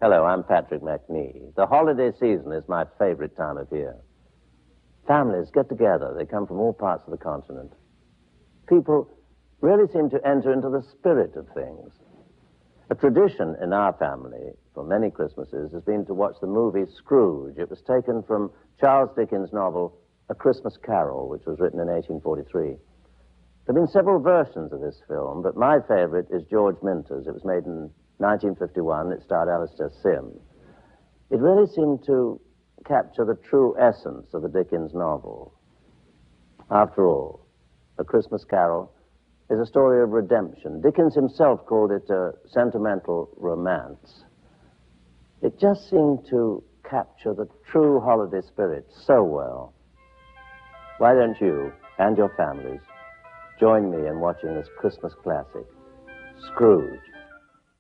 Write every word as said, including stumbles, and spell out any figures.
Hello, I'm Patrick McNee. The holiday season is my favorite time of year. Families get together. They come from all parts of the continent. People really seem to enter into the spirit of things. A tradition in our family for many Christmases has been to watch the movie Scrooge. It was taken from Charles Dickens' novel A Christmas Carol, which was written in eighteen forty-three. There have been several versions of this film, but my favorite is George Minter's. It was made in nineteen fifty-one. It starred Alistair Sim. It really seemed to capture the true essence of the Dickens novel. After all, A Christmas Carol is a story of redemption. Dickens himself called it a sentimental romance. It just seemed to capture the true holiday spirit so well. Why don't you and your families join me in watching this Christmas classic, Scrooge?